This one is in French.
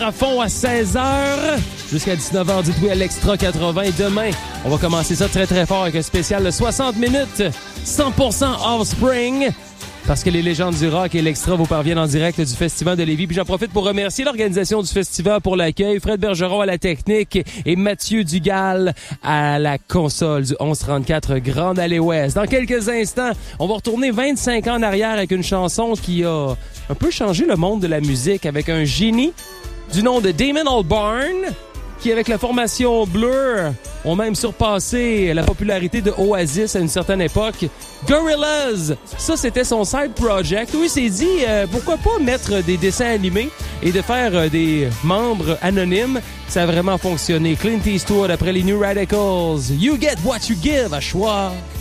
À fond à 16h jusqu'à 19h, dites oui à l'Extra 80. Et demain, on va commencer ça très très fort avec un spécial de 60 minutes, 100% Offspring. Parce que les légendes du rock et l'Extra vous parviennent en direct du Festival de Lévis. Puis j'en profite pour remercier l'organisation du festival pour l'accueil, Fred Bergeron à la technique et Mathieu Dugal à la console du 1134 Grande Allée Ouest. Dans quelques instants, on va retourner 25 ans en arrière avec une chanson qui a un peu changé le monde de la musique avec un génie du nom de Damon Albarn, qui avec la formation Blur ont même surpassé la popularité de Oasis à une certaine époque. Gorillaz, ça c'était son side project où il s'est dit pourquoi pas mettre des dessins animés et de faire des membres anonymes. Ça a vraiment fonctionné. Clint Eastwood après les New Radicals. You get what you give à choix.